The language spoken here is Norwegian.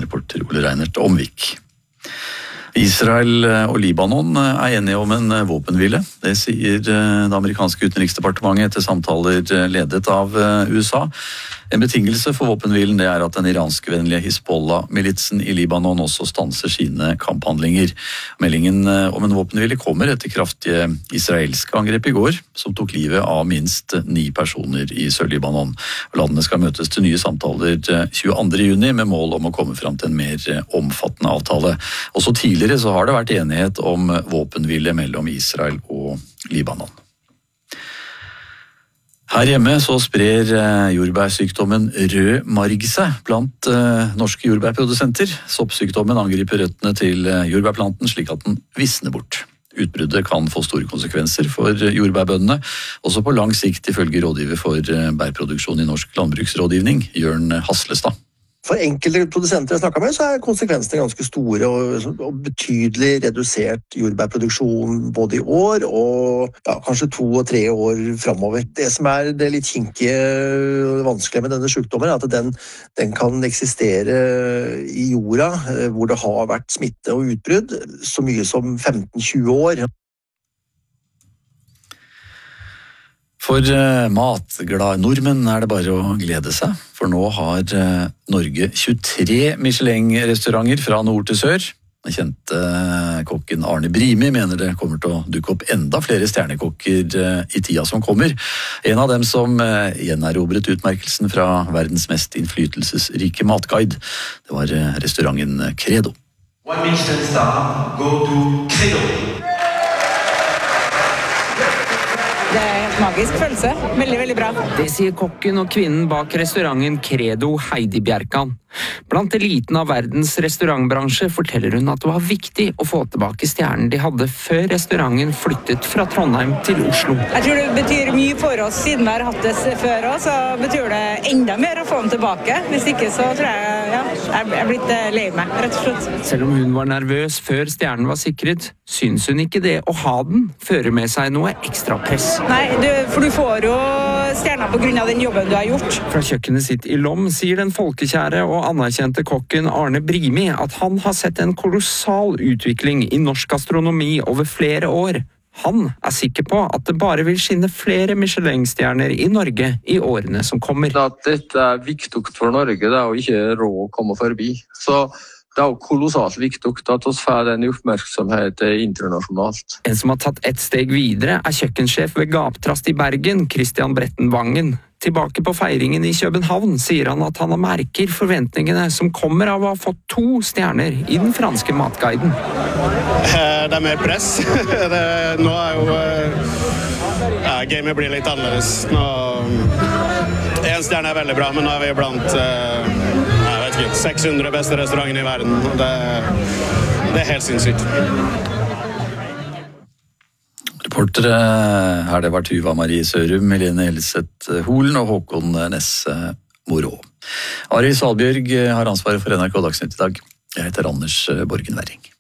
reporter Ole Reinert Omvik. Israel og Libanon enige om en våpenhvile. Det sier det amerikanske utenriksdepartementet etter samtaler ledet av USA. En betingelse for våpenhvilen det at den iranskvennlige Hizbollah-militsen i Libanon også stanser sine kamphandlinger. Meldingen om en våpenhvile kommer etter kraftige israelske angrep i går, som tok livet av minst 9 personer i Sør-Libanon. Landene skal møtes til nye samtaler 22. juni med mål om å komme fram til en mer omfattende avtale. Også tidligere så har det vært enighet om våpenhvile mellom Israel og Libanon. Her hjemme så sprer jordbærsykdommen rød marg seg blant norske jordbærprodusenter. Soppsykdommen angriper røttene til jordbærplanten slik at den visner bort. Utbruddet kan få store konsekvenser for jordbærbøndene, også på lang sikt ifølge rådgiver for bærproduksjon i Norsk Landbruksrådgivning, Jørn Haslestad. For enkelte produsenter jeg snakket med, så konsekvensene ganske store og betydelig redusert jordbærproduksjon både i år og kanskje 2 og 3 år fremover. Det som det litt kinkige og vanskelige med denne sykdommen at den kan eksistere i jorda hvor det har vært smitte og utbrudd så mye som 15-20 år. For matglade nordmenn det bare å glede seg, for nå har Norge 23 Michelin-restauranter fra nord til sør. Den kjente kokken Arne Brimi mener det kommer til å dukke opp enda flere stjernekokker i tida som kommer. En av dem som gjenerobret utmerkelsen fra verdens mest innflytelsesrike matguide, det var restauranten Credo. One Michelin star, go to Credo. Magisk følelse. Veldig, veldig bra. Det sier kokken og kvinnen bak restauranten Credo, Heidi Bjerkan. Blant eliten av verdens restaurantbransje forteller hun at det var viktig å få tilbake stjernen de hadde før restauranten flyttet fra Trondheim til Oslo. Jeg tror det betyr mye for oss, siden vi har hatt det før også, så betyr det enda mer å få dem tilbake. Hvis ikke så tror jeg blitt lei meg, rett og slett. Selv om hun var nervøs før stjernen var sikret, syns hun ikke det å ha den fører med seg noe ekstra press. Nei, for du får jo stjerner på grunn av den jobben du har gjort. Fra kjøkkenet sitt i Lom sier den folkekjære og anerkjente kokken Arne Brimi at han har sett en kolossal utvikling i norsk gastronomi over flere år. Han sikker på at det bare vil skinne flere Michelin-stjerner i Norge i årene som kommer. At dette viktig for Norge, det jo ikke råd å komme forbi. Så det jo kolossalt viktig at vi får den oppmerksomheten internasjonalt. En som har tatt et steg videre kjøkkensjef ved Gaptrast i Bergen, Christian Bretten Vangen. Tilbake på feiringen i København sier han at han merker forventningene som kommer av å ha fått 2 stjerner i den franske matguiden. Det mer press. Nå jo gamet blir litt annerledes. En stjerne veldig bra, men nå vi blant 600 beste restauranter i verden. Det helt sinnssykt. Reportere her det var Tuva Marie Sørum, Helene Elseth Holen og Håkon Nesse Morå. Ari Salbjørg har ansvaret for NRK Dagsnytt i dag. Jeg heter Anders Borgen Werring.